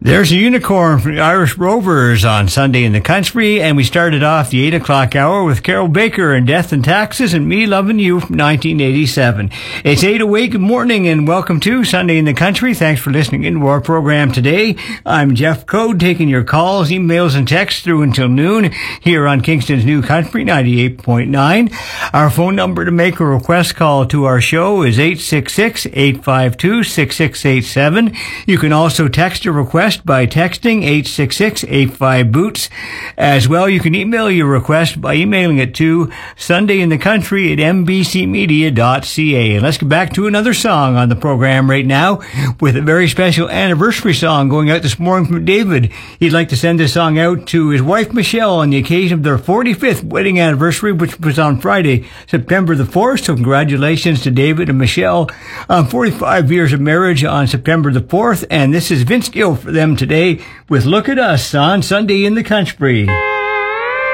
There's a unicorn from the Irish Rovers on Sunday in the Country, and we started off the 8 o'clock hour with Carol Baker and Death and Taxes and Me Loving You from 1987. It's 8:08. Good morning and welcome to Sunday in the Country. Thanks for listening into our program today. I'm Jeff Code, taking your calls, emails, and texts through until noon here on Kingston's New Country 98.9. Our phone number to make a request call to our show is 866-852-6687. You can also text a request by texting 866-85-BOOTS. As well, you can email your request by emailing it to sundayinthecountry@mbcmedia.ca. And let's get back to another song on the program right now with a very special anniversary song going out this morning from David. He'd like to send this song out to his wife Michelle on the occasion of their 45th wedding anniversary, which was on Friday, September the 4th. So congratulations to David and Michelle on 45 years of marriage on September the 4th. And this is Vince Gill for them today with Look at Us on Sunday in the Country.